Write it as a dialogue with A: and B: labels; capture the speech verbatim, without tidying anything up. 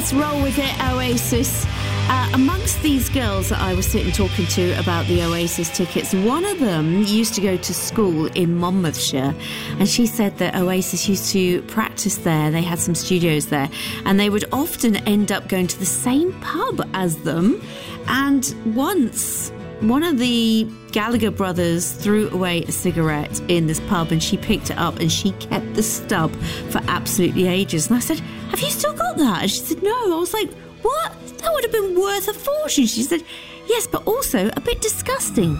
A: Let's roll with it, Oasis. Uh, amongst these girls that I was sitting talking to about the Oasis tickets, one of them used to go to school in Monmouthshire, and she said that Oasis used to practice there. They had some studios there, and they would often end up going to the same pub as them. And once one of the Gallagher brothers threw away a cigarette in this pub, and she picked it up and she kept the stub for absolutely ages. And I said, have you still got that? And she said, no. I was like, what? That would have been worth a fortune. She said, yes, but also a bit disgusting.